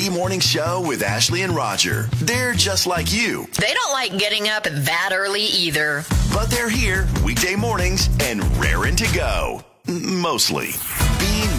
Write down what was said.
Big Morning Show with Ashley and Roger. They're just like you, They don't like getting up that early either. but they're here weekday mornings and raring to go. Mostly. Being